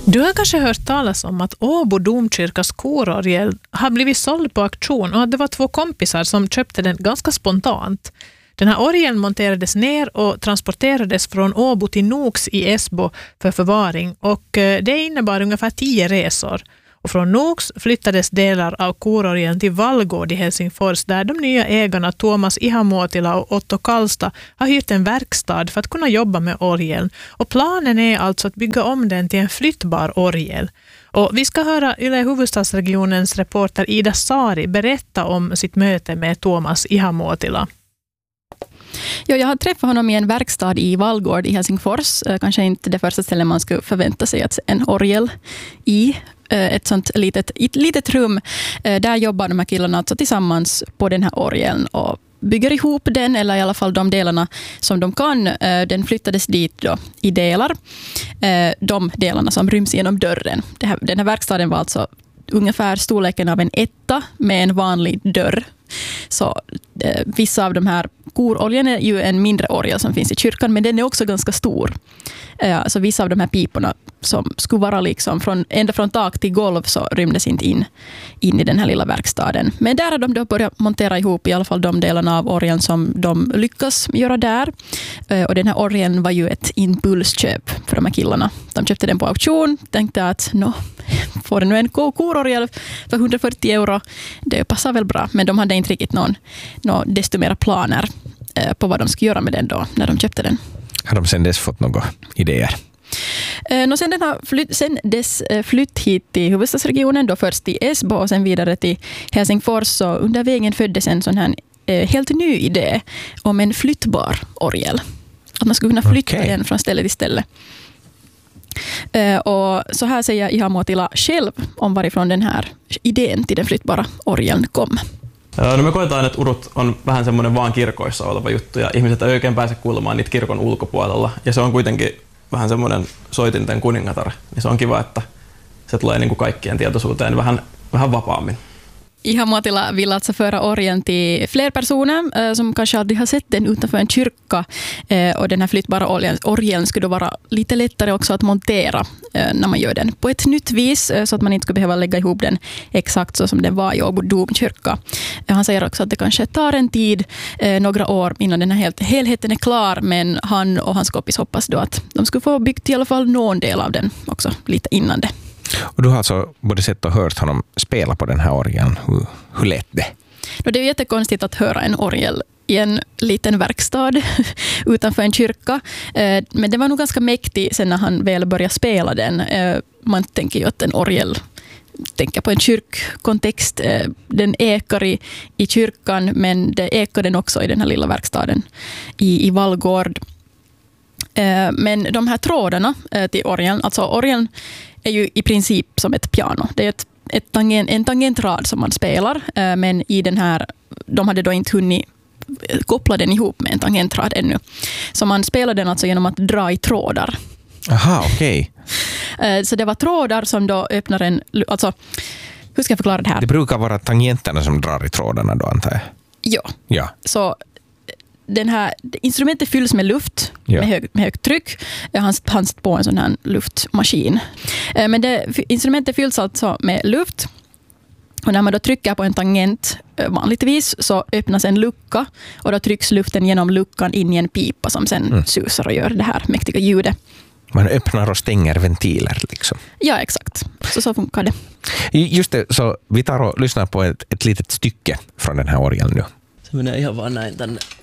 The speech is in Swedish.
Du har kanske hört talas om att Åbo domkyrkas kororgel har blivit såld på auktion och att det var 2 kompisar som köpte den ganska spontant. Den här orgeln monterades ner och transporterades från Åbo till Noks i Esbo för förvaring och det innebar ungefär 10 resor. Och från Noks flyttades delar av kororgeln till Vallgård i Helsingfors där de nya ägarna Tuomas Ihamuotila och Otto Kallsta har hyrt en verkstad för att kunna jobba med orgeln. Och planen är alltså att bygga om den till en flyttbar orgel. Och vi ska höra Yle Huvudstadsregionens reporter Ida Sari berätta om sitt möte med Tuomas Ihamuotila. Ja, jag har träffat honom i en verkstad i Vallgård i Helsingfors. Kanske inte det första stället man skulle förvänta sig att en orgel i ett sånt litet rum. Där jobbar de här killarna alltså tillsammans på den här orgeln och bygger ihop den, eller i alla fall de delarna som de kan. Den flyttades dit då i delar. De delarna som ryms genom dörren. Den här verkstaden var alltså ungefär storleken av en etta med en vanlig dörr. Så vissa av de här kororgeln är ju en mindre orgel som finns i kyrkan, men den är också ganska stor. Så vissa av de här piporna som skulle vara liksom ända från tak till golv så rymdes inte in i den här lilla verkstaden. Men där har de då börjat montera ihop i alla fall de delarna av orgeln som de lyckas göra där. Och den här orgeln var ju ett impulsköp för de här killarna. De köpte den på auktion, tänkte att får det nu en kororgel för 140 euro, det passar väl bra. Men de hade inte riktigt någon desto mera planer på vad de skulle göra med den då när de köpte den. Har de sen dess fått några idéer? Sen dess flytt hit till huvudstadsregionen, då först till Esbo och sen vidare till Helsingfors, så under vägen föddes en sån här helt ny idé om en flyttbar orgel. Att man skulle kunna flytta den från ställe till ställe. Och så här säger Ihamuotila själv om varifrån den här idén till den flyttbara orgeln kom. No me koetaan, että urut on vähän semmoinen vaan kirkoissa oleva juttu ja ihmiset ei oikein pääse kuulemaan niitä kirkon ulkopuolella. Ja se on kuitenkin vähän semmoinen soitinten kuningatar. Ja se on kiva, että se tulee niin kuin kaikkien tietoisuuteen vähän vapaammin. Ihamuotila vill alltså föra orgeln till fler personer som kanske aldrig har sett den utanför en kyrka. Och den här flyttbara orgeln skulle då vara lite lättare också att montera när man gör den på ett nytt vis, så att man inte skulle behöva lägga ihop den exakt så som den var i Åbo domkyrka. Han säger också att det kanske tar en tid, några år innan den här helheten är klar, men han och hans kompis hoppas då att de skulle få byggt i alla fall någon del av den också lite innan det. Och du har alltså både sett och hört honom spela på den här orgeln. Hur lät det? Det är jättekonstigt att höra en orgel i en liten verkstad utanför en kyrka. Men det var nog ganska mäktigt sen när han väl började spela den. Man tänker ju att en orgel, tänker på en kyrkkontext, den ekar i kyrkan, men det ekar den också i den här lilla verkstaden i Vallgård. Men de här trådarna till orgeln, alltså orgeln är ju i princip som ett piano. Det är en tangentrad som man spelar, men i den här, de hade då inte hunnit koppla den ihop med en tangentrad ännu. Så man spelar den alltså genom att dra i trådar. Aha, okej. Så det var trådar som då öppnar en, alltså hur ska jag förklara det här? Det brukar vara tangenterna som drar i trådarna då, antar jag. Ja. Så instrumentet fylls med luft, med högt tryck. Han satt på en sån här luftmaskin. Men instrumentet fylls alltså med luft. Och när man då trycker på en tangent vanligtvis så öppnas en lucka och då trycks luften genom luckan in i en pipa som sen susar och gör det här mäktiga ljudet. Man öppnar och stänger ventiler liksom. Ja, exakt. Så funkar det. Just det, så vi tar och lyssnar på ett litet stycke från den här orgeln nu. Se menee ihan vaan näin tänne